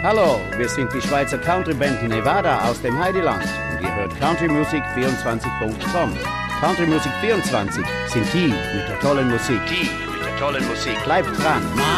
Hallo, wir sind die Schweizer Countryband Nevada aus dem Heideland und ihr hört countrymusic24.com. Country Music 24 sind die mit der tollen Musik. Bleibt dran!